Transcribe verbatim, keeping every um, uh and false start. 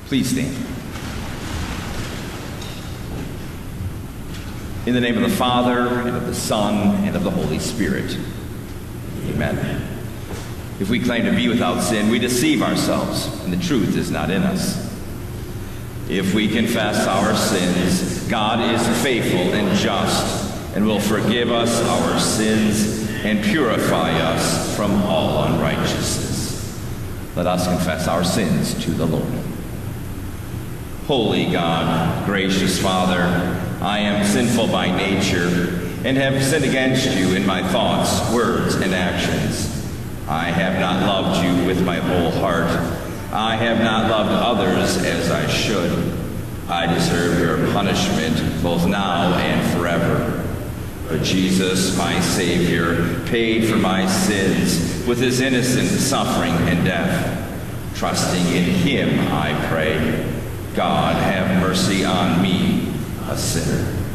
Please stand. In the name of the Father, and of the Son, and of the Holy Spirit. Amen. If we claim to be without sin, we deceive ourselves, and the truth is not in us. If we confess our sins, God is faithful and just, and will forgive us our sins and purify us from all unrighteousness. Let us confess our sins to the Lord. Holy God, gracious Father, I am sinful by nature and have sinned against you in my thoughts, words, and actions. I have not loved you with my whole heart. I have not loved others as I should. I deserve your punishment both now and forever. But Jesus, my Savior, paid for my sins with his innocent suffering and death. Trusting in him, I pray, God have mercy on me, a sinner.